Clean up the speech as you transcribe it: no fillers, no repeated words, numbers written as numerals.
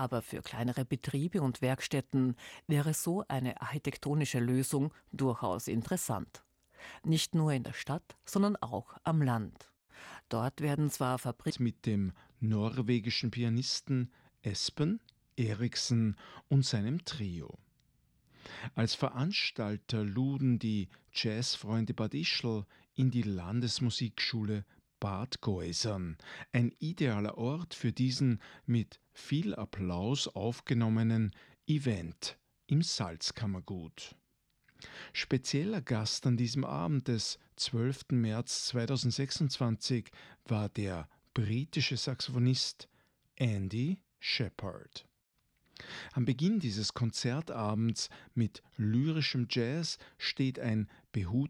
Aber für kleinere Betriebe und Werkstätten wäre so eine architektonische Lösung durchaus interessant. Nicht nur in der Stadt, sondern auch am Land. Dort werden zwar Fabriken mit dem norwegischen Pianisten Espen Eriksen und seinem Trio. Als Veranstalter luden die Jazzfreunde Bad Ischl in die Landesmusikschule Bad Goisern, ein idealer Ort für diesen mit viel Applaus aufgenommenen Event im Salzkammergut. Spezieller Gast an diesem Abend des 12. März 2026 war der britische Saxophonist Andy Shepherd. Am Beginn dieses Konzertabends mit lyrischem Jazz steht ein behutsamer